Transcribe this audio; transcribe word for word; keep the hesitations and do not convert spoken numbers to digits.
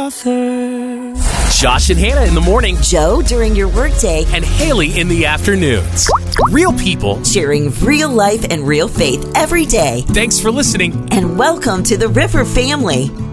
author. Josh and Hannah in the morning, Joe during your workday, and Haley in the afternoons. Real people sharing real life and real faith every day. Thanks for listening. And welcome to the River family.